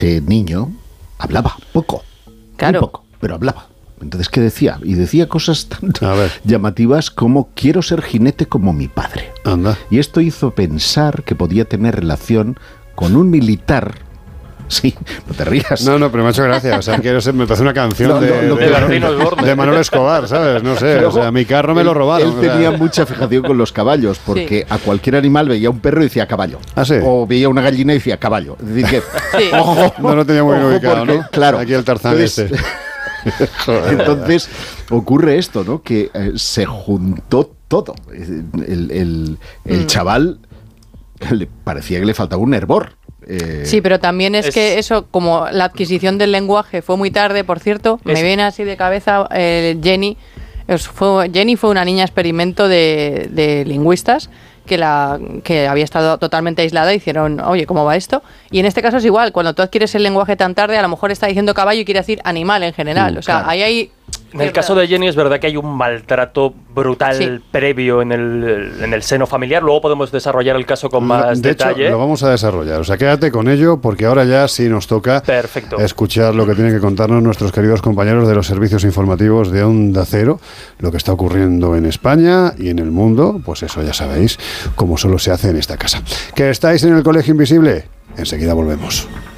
de niño hablaba poco, Claro. muy poco, pero hablaba. Entonces, ¿qué decía? Y decía cosas tan A ver. llamativas como quiero ser jinete como mi padre. Anda. Y esto hizo pensar que podía tener relación con un militar. Sí, no te rías. No, pero me ha hecho gracia. O sea, me parece una canción Lo que- de Manuel Escobar, ¿sabes? No sé, o sea, mi carro me lo robaron. Él o sea. tenía mucha fijación con los caballos, porque a cualquier animal veía un perro y decía caballo. ¿Ah, sí? O veía una gallina y decía caballo. Es decir, que, Sí. ojo, No lo tenía muy bien ojo, ubicado, porque, ¿no? Claro. Aquí el Tarzán Entonces, Entonces ocurre esto, ¿no? Que se juntó todo. El chaval le parecía que le faltaba un hervor. Sí, pero también es que eso, como la adquisición del lenguaje fue muy tarde, por cierto, me viene así de cabeza Jenny. Jenny fue una niña experimento de lingüistas que había estado totalmente aislada y hicieron, oye, ¿cómo va esto? Y en este caso es igual, cuando tú adquieres el lenguaje tan tarde, a lo mejor está diciendo caballo y quiere decir animal en general. O sea, claro. ahí hay... En el caso de Jenny es verdad que hay un maltrato brutal previo en el seno familiar. Luego podemos desarrollar el caso con más detalle. Hecho, lo vamos a desarrollar. O sea, quédate con ello porque ahora ya sí nos toca escuchar lo que tienen que contarnos nuestros queridos compañeros de los servicios informativos de Onda Cero, lo que está ocurriendo en España y en el mundo. Pues eso ya sabéis, como solo se hace en esta casa. ¿Que estáis en el Colegio Invisible? Enseguida volvemos.